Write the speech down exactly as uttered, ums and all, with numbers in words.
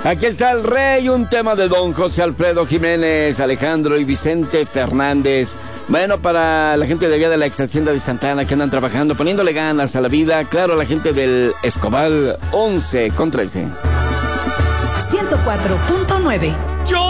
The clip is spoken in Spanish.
Aquí está el rey, un tema de don José Alfredo Jiménez, Alejandro y Vicente Fernández. Bueno, para la gente de allá de la ex hacienda de Santana que andan trabajando, poniéndole ganas a la vida. Claro, la gente del Escobal once con trece. ciento cuatro punto nueve. Yo